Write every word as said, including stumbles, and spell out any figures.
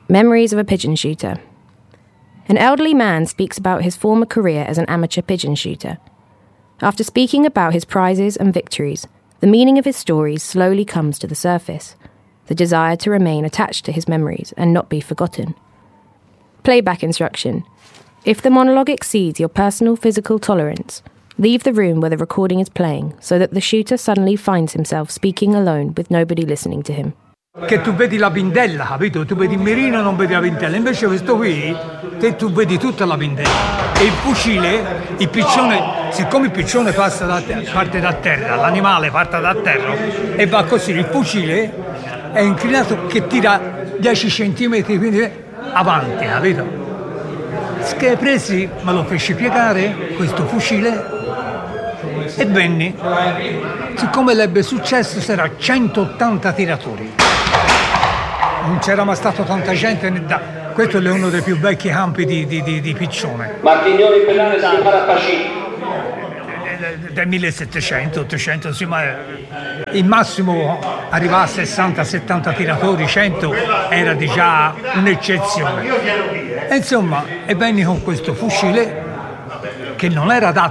Memories of a Pigeon Shooter. An elderly man speaks about his former career as an amateur pigeon shooter. After speaking about his prizes and victories, the meaning of his stories slowly comes to the surface, the desire to remain attached to his memories and not be forgotten. Playback instruction. If the monologue exceeds your personal physical tolerance, leave the room where the recording is playing so that the shooter suddenly finds himself speaking alone with nobody listening to him. Che tu vedi la pindella, capito? Tu vedi il mirino e non vedi la pindella. Invece questo qui, te tu vedi tutta la pindella. E il fucile, il piccione, siccome il piccione passa da terra, parte da terra, l'animale parte da terra e va così, il fucile è inclinato che tira dieci centimetri quindi avanti, capito? Che presi, me lo feci piegare, questo fucile, e venni. Siccome l'ebbe successo, c'era centottanta tiratori. Non c'era mai stato tanta gente, da, questo è uno dei più vecchi campi di, di, di, di piccione. Martignoni Bellane si impara a Pacini. Del millesettecento, ottocento, sì, ma il massimo arrivava a sessanta settanta tiratori, cento era di già un'eccezione. E insomma, e venni con questo fucile che non era adatto